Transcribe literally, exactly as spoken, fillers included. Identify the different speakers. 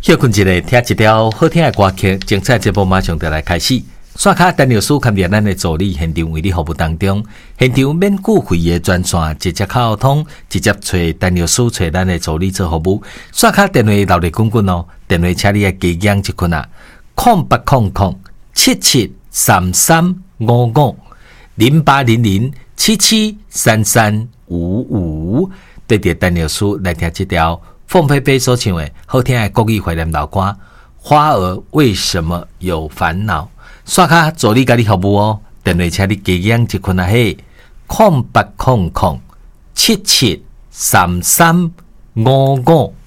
Speaker 1: 休困一下，听一条好听的歌曲，精彩节目马上就来开始。刷卡陈律师看见咱的助理现场为你服务当中，现场免付费的专线直接沟通，直接找陈律师找咱的助理做服务。刷卡电话留力滚滚哦，电话请你来加减一困啊，空八空空七七三三五五零八零零七七三三五五，对着陈律师来听这条。凤飞飞所唱的好听的国语怀念老歌《花儿为什么有烦恼》，刷卡助理甲你服务哦，电话请你加减一困啊嘿，空八空空七七三三五五